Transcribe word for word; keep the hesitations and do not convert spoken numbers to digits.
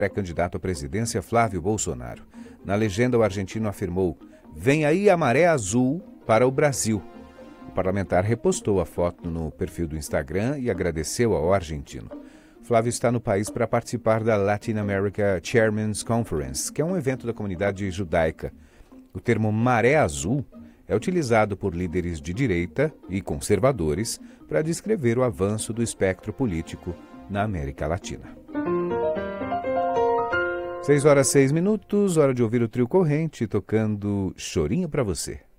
pré-candidato à presidência Flávio Bolsonaro. Na legenda, o argentino afirmou: "Vem aí a maré azul para o Brasil." O parlamentar repostou a foto no perfil do Instagram e agradeceu ao argentino. Flávio está no país para participar da Latin America Chairman's Conference, que é um evento da comunidade judaica. O termo maré azul é utilizado por líderes de direita e conservadores para descrever o avanço do espectro político na América Latina. Seis horas, seis minutos, hora de ouvir o Trio Corrente tocando Chorinho pra você.